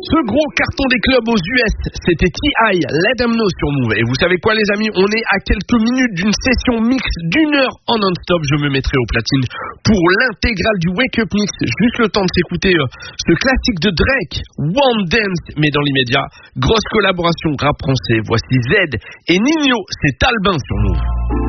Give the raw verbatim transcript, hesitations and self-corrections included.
Ce gros carton des clubs aux U S, c'était T I, Let Them Know sur Move. Et vous savez quoi les amis, on est à quelques minutes d'une session mix d'une heure en non-stop. Je me mettrai au platine pour l'intégrale du Wake Up Mix. Juste le temps de s'écouter euh, ce classique de Drake, One Dance. Mais dans l'immédiat, grosse collaboration rap français. Voici Z et Nino, c'est Albin sur Move.